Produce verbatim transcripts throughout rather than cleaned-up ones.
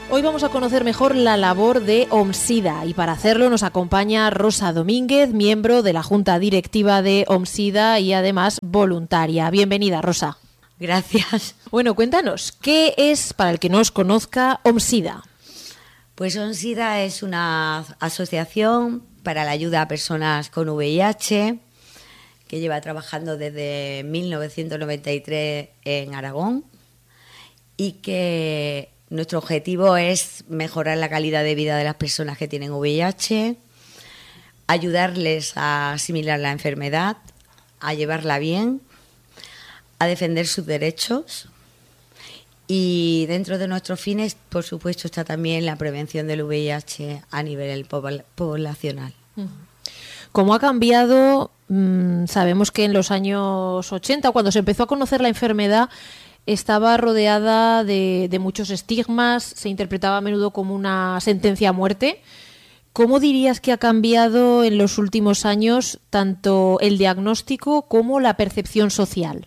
Hoy vamos a conocer mejor la labor de OMSIDA y para hacerlo nos acompaña Rosa Domínguez, miembro de la Junta Directiva de OMSIDA y además voluntaria. Bienvenida, Rosa. Gracias. Bueno, cuéntanos, ¿qué es, para el que no os conozca, OMSIDA? Pues OMSIDA es una asociación para la ayuda a personas con V I H que lleva trabajando desde mil novecientos noventa y tres en Aragón y que nuestro objetivo es mejorar la calidad de vida de las personas que tienen V I H, ayudarles a asimilar la enfermedad, a llevarla bien, a defender sus derechos. Y dentro de nuestros fines, por supuesto, está también la prevención del V I H a nivel poblacional. ¿Cómo ha cambiado? Mmm, sabemos que en los años ochenta, cuando se empezó a conocer la enfermedad, estaba rodeada de, de muchos estigmas, se interpretaba a menudo como una sentencia a muerte. ¿Cómo dirías que ha cambiado en los últimos años tanto el diagnóstico como la percepción social?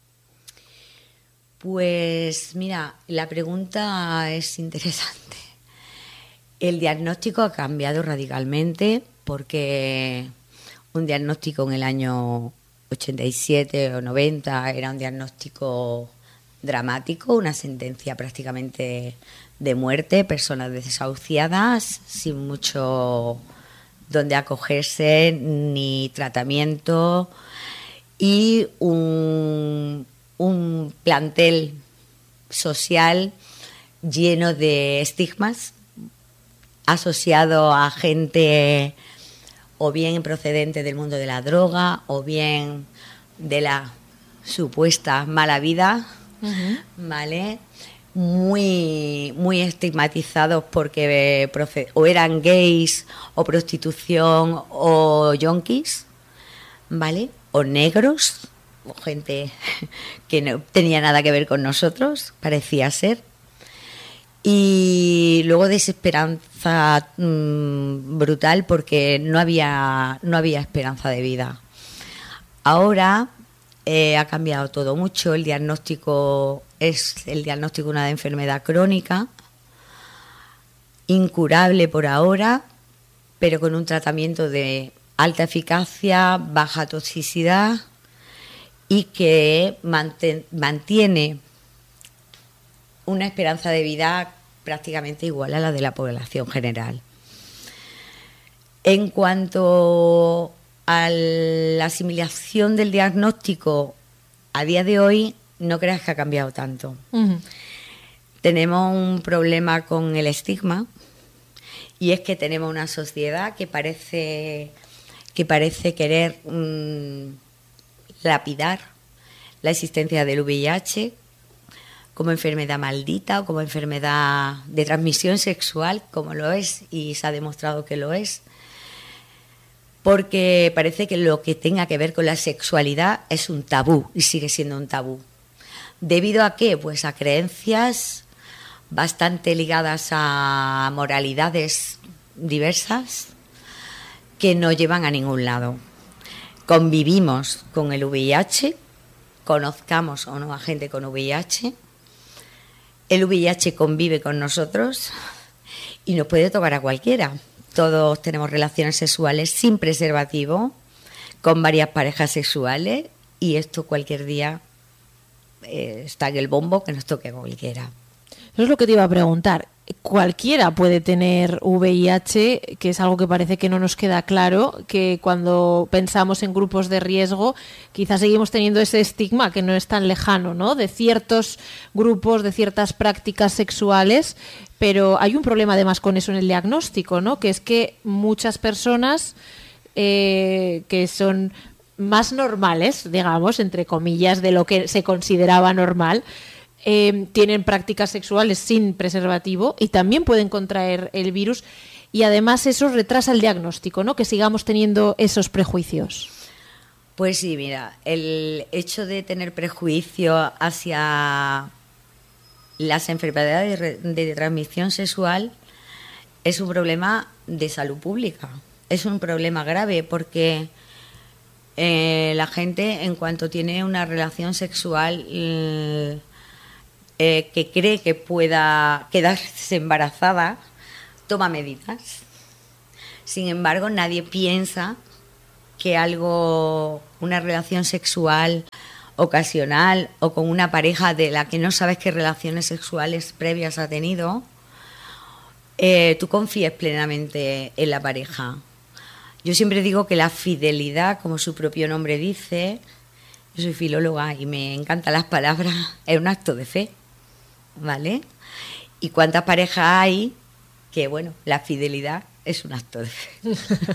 Pues mira, la pregunta es interesante. El diagnóstico ha cambiado radicalmente porque un diagnóstico en el año ochenta y siete o noventa era un diagnóstico dramático, una sentencia prácticamente de muerte, personas desahuciadas, sin mucho donde acogerse ni tratamiento y un, un plantel social lleno de estigmas asociado a gente o bien procedente del mundo de la droga o bien de la supuesta mala vida. Uh-huh. ¿Vale? Muy, muy estigmatizados porque proced- o eran gays o prostitución o yonkis, ¿vale? O negros, o gente que no tenía nada que ver con nosotros, parecía ser. Y luego desesperanza mmm, brutal porque no había, no había esperanza de vida. Ahora Eh, ha cambiado todo mucho. El diagnóstico es el diagnóstico de una enfermedad crónica, incurable por ahora, pero con un tratamiento de alta eficacia, baja toxicidad y que manten, mantiene una esperanza de vida prácticamente igual a la de la población general. En cuanto a la asimilación del diagnóstico a día de hoy, no creas que ha cambiado tanto. Uh-huh. Tenemos un problema con el estigma y es que tenemos una sociedad que parece que parece querer mmm, lapidar la existencia del V I H como enfermedad maldita o como enfermedad de transmisión sexual, como lo es y se ha demostrado que lo es. Porque parece que lo que tenga que ver con la sexualidad es un tabú y sigue siendo un tabú. ¿Debido a qué? Pues a creencias bastante ligadas a moralidades diversas que no llevan a ningún lado. Convivimos con el V I H, conozcamos o no a gente con V I H, el V I H convive con nosotros y nos puede tocar a cualquiera. Todos tenemos relaciones sexuales sin preservativo, con varias parejas sexuales, y esto cualquier día eh, está en el bombo que nos toque a cualquiera. Eso es lo que te iba a preguntar. Cualquiera puede tener V I H, que es algo que parece que no nos queda claro, que cuando pensamos en grupos de riesgo, quizás seguimos teniendo ese estigma que no es tan lejano, ¿no? De ciertos grupos, de ciertas prácticas sexuales, pero hay un problema además con eso en el diagnóstico, ¿no? Que es que muchas personas eh, que son más normales, digamos, entre comillas, de lo que se consideraba normal, Eh, tienen prácticas sexuales sin preservativo y también pueden contraer el virus y además eso retrasa el diagnóstico, ¿no? Que sigamos teniendo esos prejuicios. Pues sí, mira, el hecho de tener prejuicio hacia las enfermedades de, de transmisión sexual es un problema de salud pública, es un problema grave porque eh, la gente en cuanto tiene una relación sexual eh, eh, que cree que pueda quedarse embarazada, toma medidas. Sin embargo, nadie piensa que algo, una relación sexual ocasional o con una pareja de la que no sabes qué relaciones sexuales previas ha tenido, eh, tú confíes plenamente en la pareja. Yo siempre digo que la fidelidad, como su propio nombre dice, yo soy filóloga y me encantan las palabras, es un acto de fe, ¿vale? ¿Y cuántas parejas hay que, bueno, la fidelidad es un acto de fe?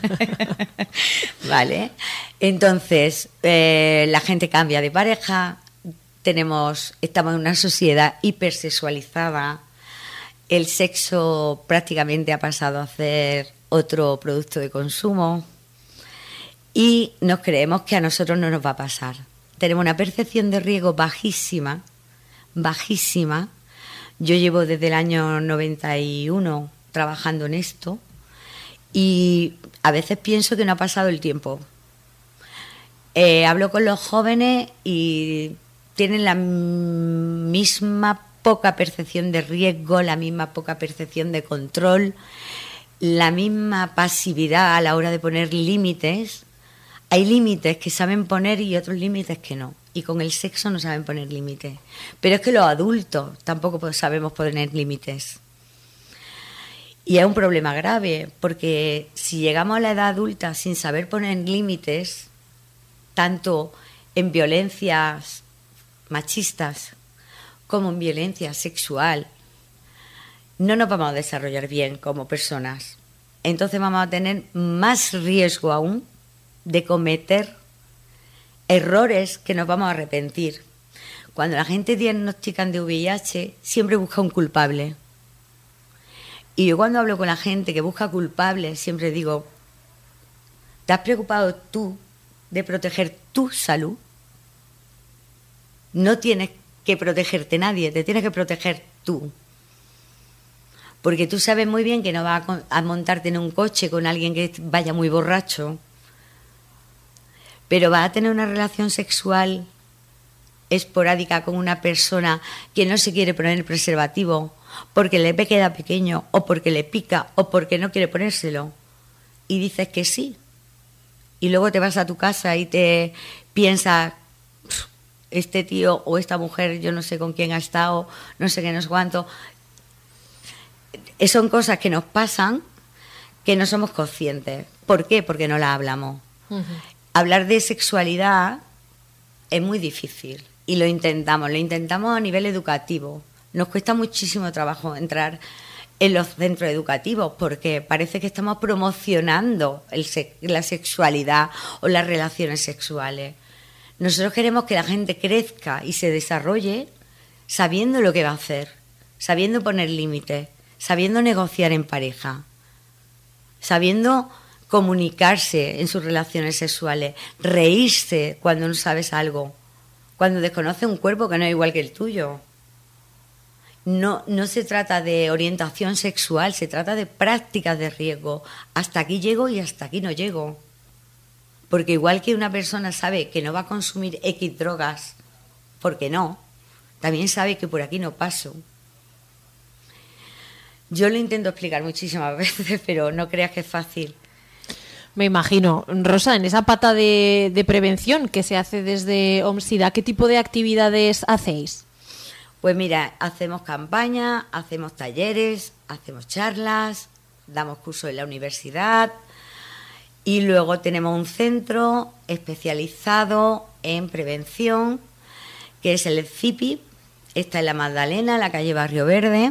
¿Vale? Entonces, eh, la gente cambia de pareja, tenemos, estamos en una sociedad hipersexualizada, el sexo prácticamente ha pasado a ser otro producto de consumo y nos creemos que a nosotros no nos va a pasar. Tenemos una percepción de riesgo bajísima, bajísima. Yo llevo desde el año noventa y uno trabajando en esto y a veces pienso que no ha pasado el tiempo. Eh, hablo con los jóvenes y tienen la misma poca percepción de riesgo, la misma poca percepción de control, la misma pasividad a la hora de poner límites. Hay límites que saben poner y otros límites que no. Y con el sexo no saben poner límites. Pero es que los adultos tampoco sabemos poner límites. Y es un problema grave, porque si llegamos a la edad adulta sin saber poner límites, tanto en violencias machistas como en violencia sexual, no nos vamos a desarrollar bien como personas. Entonces vamos a tener más riesgo aún de cometer errores que nos vamos a arrepentir. Cuando la gente diagnostica de V I H, siempre busca un culpable. Y yo cuando hablo con la gente que busca culpables, siempre digo, ¿te has preocupado tú de proteger tu salud? No tienes que protegerte nadie, te tienes que proteger tú. Porque tú sabes muy bien que no vas a, a montarte en un coche con alguien que vaya muy borracho, pero vas a tener una relación sexual esporádica con una persona que no se quiere poner el preservativo porque le queda pequeño o porque le pica o porque no quiere ponérselo y dices que sí y luego te vas a tu casa y te piensas, este tío o esta mujer yo no sé con quién ha estado, no sé qué, no sé cuánto. Son cosas que nos pasan que no somos conscientes. ¿Por qué? Porque no las hablamos. Uh-huh. Hablar de sexualidad es muy difícil y lo intentamos, lo intentamos a nivel educativo. Nos cuesta muchísimo trabajo entrar en los centros educativos porque parece que estamos promocionando el se- la sexualidad o las relaciones sexuales. Nosotros queremos que la gente crezca y se desarrolle sabiendo lo que va a hacer, sabiendo poner límites, sabiendo negociar en pareja, sabiendo comunicarse en sus relaciones sexuales, reírse cuando no sabes algo, cuando desconoces un cuerpo que no es igual que el tuyo. No, no se trata de orientación sexual, se trata de prácticas de riesgo. Hasta aquí llego y hasta aquí no llego. Porque igual que una persona sabe que no va a consumir X drogas, porque no, también sabe que por aquí no paso. Yo lo intento explicar muchísimas veces, pero no creas que es fácil. Me imagino. Rosa, en esa pata de, de prevención que se hace desde OMSIDA, ¿qué tipo de actividades hacéis? Pues mira, hacemos campañas, hacemos talleres, hacemos charlas, damos cursos en la universidad y luego tenemos un centro especializado en prevención, que es el C I P I, está en la Magdalena, la calle Barrio Verde,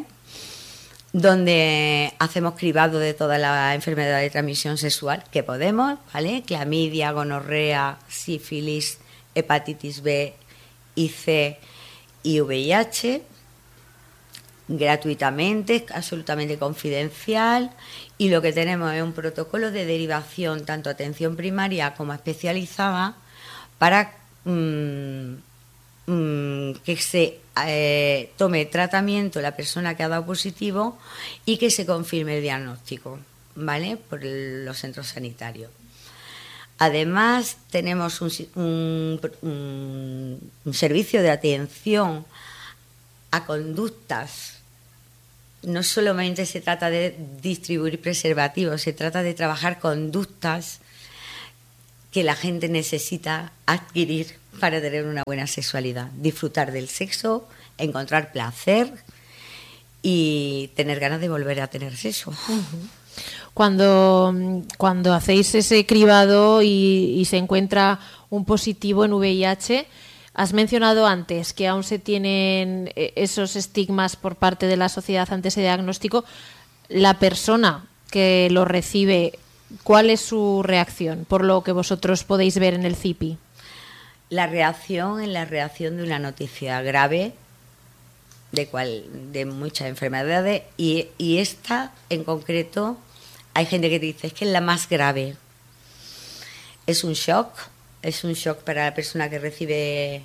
donde hacemos cribado de todas las enfermedades de transmisión sexual que podemos, ¿vale? Clamidia, gonorrea, sífilis, hepatitis B y C y V I H, gratuitamente, absolutamente confidencial, y lo que tenemos es un protocolo de derivación, tanto atención primaria como especializada, para mmm, mmm, que se eh, tome tratamiento la persona que ha dado positivo y que se confirme el diagnóstico, ¿vale?, por el, los centros sanitarios. Además, tenemos un, un, un, un servicio de atención a conductas. No solamente se trata de distribuir preservativos, se trata de trabajar conductas que la gente necesita adquirir para tener una buena sexualidad. Disfrutar del sexo, encontrar placer y tener ganas de volver a tener sexo. Uh-huh. Cuando, cuando hacéis ese cribado y, y se encuentra un positivo en V I H, has mencionado antes que aún se tienen esos estigmas por parte de la sociedad ante ese diagnóstico. La persona que lo recibe, ¿cuál es su reacción, por lo que vosotros podéis ver en el C I P I? La reacción es la reacción de una noticia grave de, cual, de muchas enfermedades y, y esta en concreto, hay gente que dice es que es la más grave. Es un shock, es un shock para la persona que recibe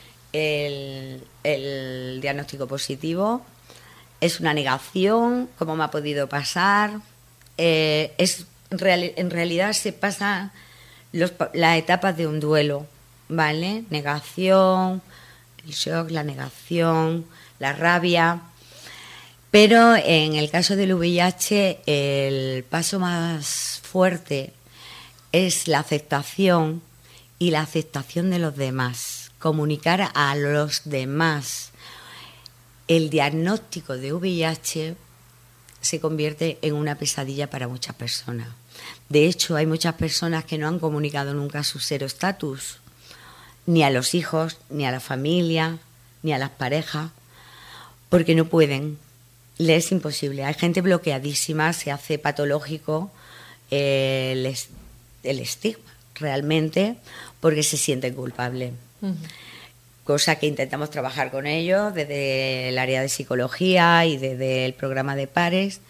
el, el diagnóstico positivo, es una negación, ¿cómo me ha podido pasar? Eh, es real, en realidad se pasan los, las etapas de un duelo, ¿vale? Negación, el shock, la negación, la rabia. Pero en el caso del V I H, el paso más fuerte es la aceptación y la aceptación de los demás. Comunicar a los demás. El diagnóstico de V I H se convierte en una pesadilla para muchas personas. De hecho, hay muchas personas que no han comunicado nunca su serostatus, ni a los hijos, ni a la familia, ni a las parejas, porque no pueden. Le es imposible. Hay gente bloqueadísima, se hace patológico eh, el, el estigma realmente porque se sienten culpables. Uh-huh. Cosa que intentamos trabajar con ellos desde el área de psicología y desde el programa de pares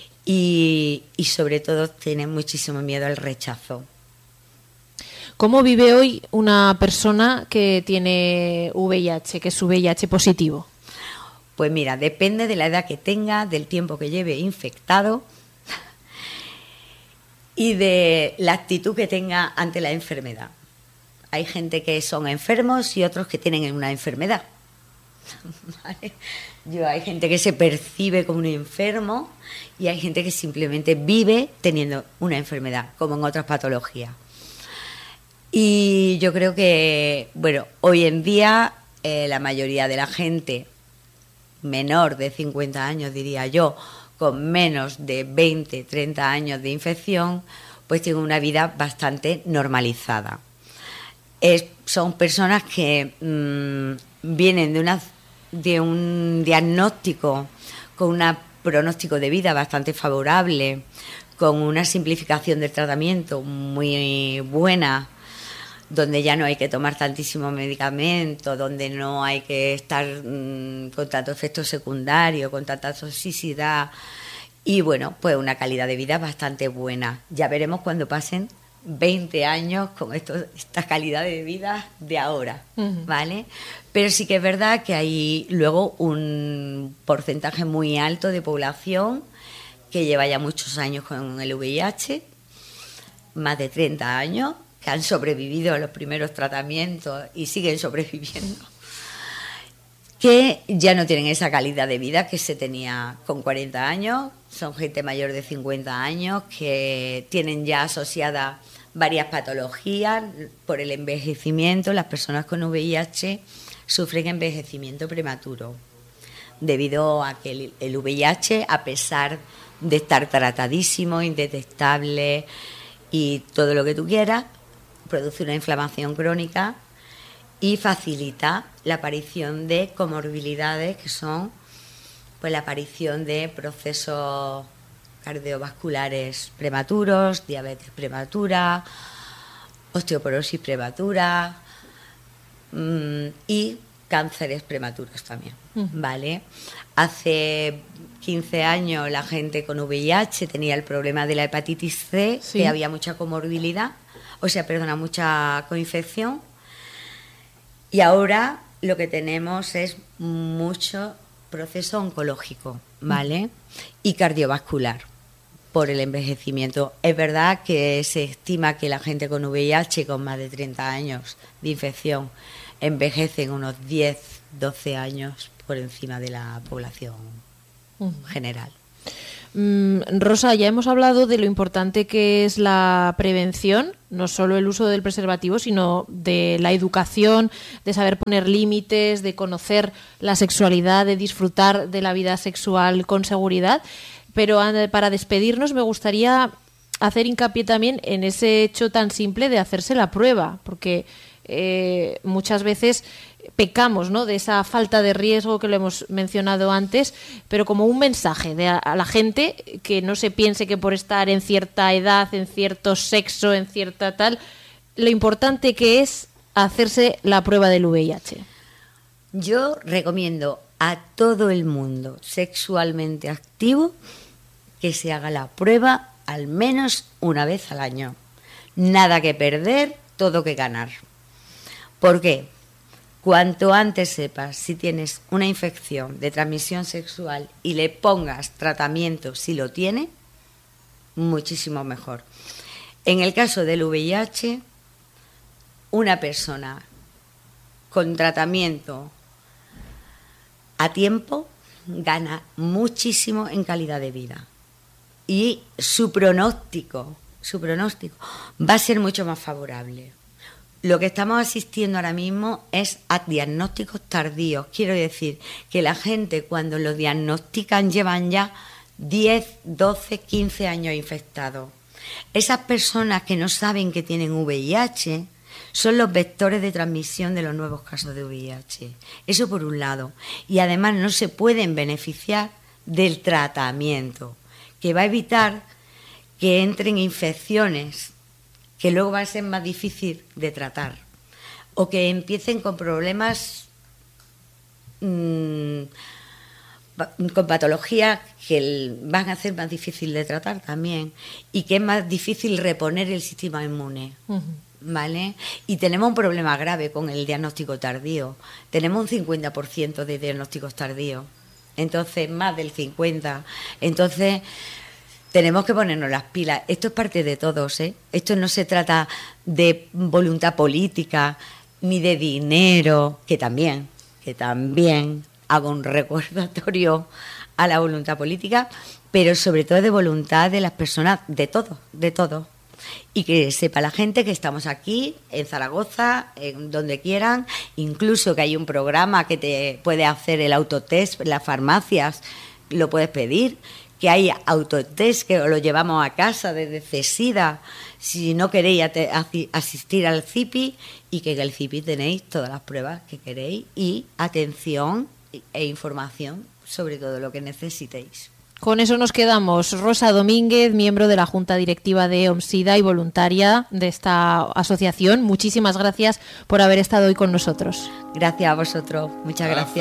y, y sobre todo tienen muchísimo miedo al rechazo. ¿Cómo vive hoy una persona que tiene V I H, que es V I H positivo? Pues mira, depende de la edad que tenga, del tiempo que lleve infectado y de la actitud que tenga ante la enfermedad. Hay gente que son enfermos y otros que tienen una enfermedad. ¿Vale? Yo, hay gente que se percibe como un enfermo y hay gente que simplemente vive teniendo una enfermedad, como en otras patologías. Y yo creo que, bueno, hoy en día eh, la mayoría de la gente menor de cincuenta años, diría yo, con menos de veinte, treinta años de infección, pues tienen una vida bastante normalizada. Es, son personas que mmm, vienen de, una, de un diagnóstico con un pronóstico de vida bastante favorable, con una simplificación del tratamiento muy buena, donde ya no hay que tomar tantísimos medicamentos, donde no hay que estar mmm, con tanto efecto secundario, con tanta toxicidad y bueno, pues una calidad de vida bastante buena. Ya veremos cuando pasen veinte años con esto, esta calidad de vida de ahora, uh-huh. ¿Vale? Pero sí que es verdad que hay luego un porcentaje muy alto de población que lleva ya muchos años con el V I H, más de treinta años, que han sobrevivido a los primeros tratamientos y siguen sobreviviendo, que ya no tienen esa calidad de vida que se tenía con cuarenta años, son gente mayor de cincuenta años que tienen ya asociadas varias patologías por el envejecimiento. Las personas con V I H sufren envejecimiento prematuro debido a que el, el V I H, a pesar de estar tratadísimo, indetectable y todo lo que tú quieras, produce una inflamación crónica y facilita la aparición de comorbilidades que son pues la aparición de procesos cardiovasculares prematuros, diabetes prematura, osteoporosis prematura mmm, y cánceres prematuros también, uh-huh. ¿Vale? Hace quince años la gente con V I H tenía el problema de la hepatitis C, sí. Que había mucha comorbilidad, o sea, perdona, mucha coinfección. Y ahora lo que tenemos es mucho proceso oncológico, ¿vale? Y cardiovascular por el envejecimiento. Es verdad que se estima que la gente con V I H con más de treinta años de infección envejece en unos diez, doce años por encima de la población uh-huh. general. Rosa, ya hemos hablado de lo importante que es la prevención, no solo el uso del preservativo, sino de la educación, de saber poner límites, de conocer la sexualidad, de disfrutar de la vida sexual con seguridad. Pero para despedirnos me gustaría hacer hincapié también en ese hecho tan simple de hacerse la prueba, porque eh, muchas veces pecamos, ¿no?, de esa falta de riesgo que lo hemos mencionado antes, pero como un mensaje de a, a la gente que no se piense que por estar en cierta edad, en cierto sexo, en cierta tal, lo importante que es hacerse la prueba del V I H. Yo recomiendo a todo el mundo sexualmente activo que se haga la prueba al menos una vez al año. Nada que perder, todo que ganar. ¿Por qué? Cuanto antes sepas si tienes una infección de transmisión sexual y le pongas tratamiento si lo tiene, muchísimo mejor. En el caso del V I H, una persona con tratamiento a tiempo gana muchísimo en calidad de vida. Y su pronóstico, su pronóstico va a ser mucho más favorable. Lo que estamos asistiendo ahora mismo es a diagnósticos tardíos. Quiero decir que la gente cuando lo diagnostican llevan ya diez, doce, quince años infectados. Esas personas que no saben que tienen V I H son los vectores de transmisión de los nuevos casos de V I H. Eso por un lado. Y además no se pueden beneficiar del tratamiento, que va a evitar que entren infecciones que luego va a ser más difícil de tratar, o que empiecen con problemas, mmm, con patologías que el, van a ser más difícil de tratar también, y que es más difícil reponer el sistema inmune. Uh-huh. ¿Vale? Y tenemos un problema grave con el diagnóstico tardío. Tenemos un cincuenta por ciento de diagnósticos tardíos, entonces más del cincuenta por ciento. Entonces tenemos que ponernos las pilas. Esto es parte de todos, ¿eh? Esto no se trata de voluntad política ni de dinero, que también, que también hago un recordatorio a la voluntad política, pero sobre todo de voluntad de las personas, de todo, de todo. Y que sepa la gente que estamos aquí, en Zaragoza, en donde quieran, incluso que hay un programa que te puede hacer el autotest en las farmacias, lo puedes pedir, que hay autotest que lo llevamos a casa desde CESIDA, si no queréis asistir al C I P I, y que en el C I P I tenéis todas las pruebas que queréis y atención e información sobre todo lo que necesitéis. Con eso nos quedamos. Rosa Domínguez, miembro de la Junta Directiva de OMSIDA y voluntaria de esta asociación. Muchísimas gracias por haber estado hoy con nosotros. Gracias a vosotros. Muchas gracias.